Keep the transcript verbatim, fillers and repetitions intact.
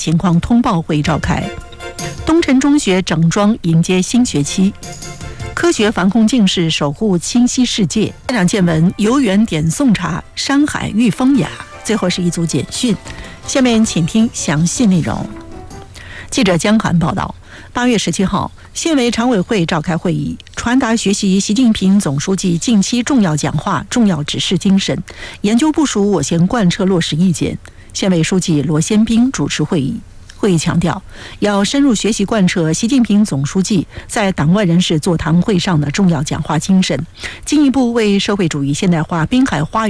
情况通报会召开。东城中学整装迎接新学期。科学防控近视，守护清晰世界。家长见闻：游园点送茶，山海遇风雅。最后是一组简讯，下面请听详细内容。记者江涵报道，八月十七号，县委常委会召开会议，传达学习习近平总书记近期重要讲话、重要指示精神，研究部署我县贯彻落实意见。县委书记罗先斌主持会议。会议强调，要深入学习贯彻习近平总书记在党外人士座谈会上的重要讲话精神，进一步为社会主义现代化滨海花园